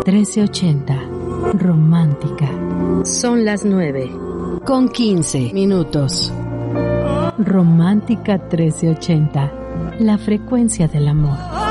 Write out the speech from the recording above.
1380. Romántica. Son las 9:15. Romántica 1380. La frecuencia del amor.